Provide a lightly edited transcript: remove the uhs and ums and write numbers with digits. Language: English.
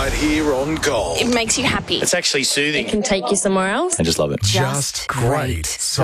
right here on Gold. It makes you happy. It's actually soothing. Can take you somewhere else. I just love it. Just great.